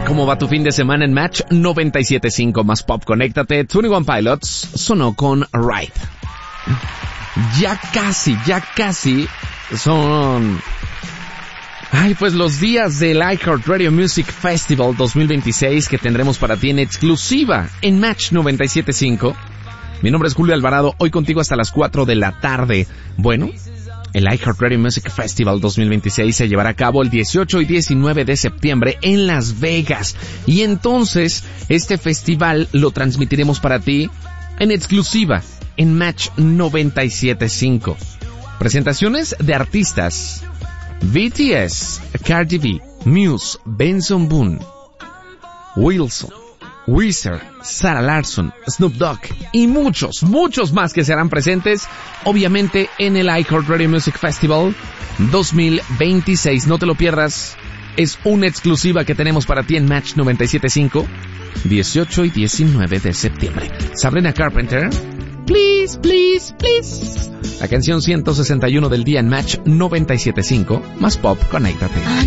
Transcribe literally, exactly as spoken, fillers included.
¿Cómo va tu fin de semana en Match noventa y siete punto cinco más Pop? Conéctate. veintiuno Pilots sonó con Ride. Ya casi, ya casi son... Ay, pues los días del iHeartRadio Music Festival dos mil veintiséis que tendremos para ti en exclusiva en Match noventa y siete punto cinco. Mi nombre es Julio Alvarado, hoy contigo hasta las cuatro de la tarde. Bueno, el iHeartRadio Music Festival dos mil veintiséis se llevará a cabo el dieciocho y diecinueve de septiembre en Las Vegas. Y entonces, este festival lo transmitiremos para ti en exclusiva en Match noventa y siete punto cinco. Presentaciones de artistas: B T S, Cardi B, Muse, Benson Boone, Wilson, Weezer, Sarah Larsson, Snoop Dogg y muchos, muchos más que serán presentes, obviamente, en el iHeartRadio Music Festival dos mil veintiséis. No te lo pierdas, es una exclusiva que tenemos para ti en Match noventa y siete punto cinco, dieciocho y diecinueve de septiembre. Sabrina Carpenter, Please, Please, Please. La canción ciento sesenta y uno del día en Match noventa y siete punto cinco más Pop. Conéctate.